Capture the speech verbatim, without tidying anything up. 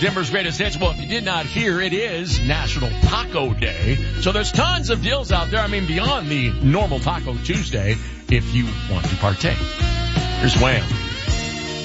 Denver's greatest hits. Well, if you did not hear, it is National Taco Day. So there's tons of deals out there. I mean, beyond the normal Taco Tuesday, if you want to partake. Here's Wham.